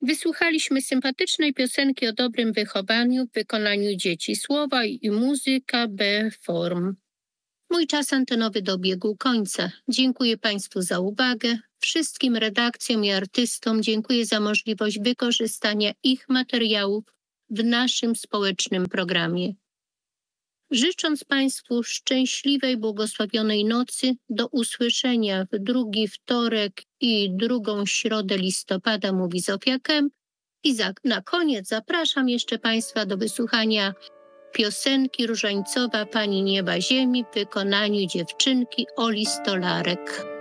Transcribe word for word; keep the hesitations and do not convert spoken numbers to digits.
Wysłuchaliśmy sympatycznej piosenki o dobrym wychowaniu w wykonaniu dzieci. Słowa i muzyka B. Form. Mój czas antenowy dobiegł końca. Dziękuję Państwu za uwagę. Wszystkim redakcjom i artystom dziękuję za możliwość wykorzystania ich materiałów w naszym społecznym programie. Życząc Państwu szczęśliwej, błogosławionej nocy, do usłyszenia w drugi wtorek i drugą środę listopada, mówi Zofia Kemp. I za, na koniec zapraszam jeszcze Państwa do wysłuchania piosenki różańcowa Pani Nieba Ziemi w wykonaniu dziewczynki Oli Stolarek.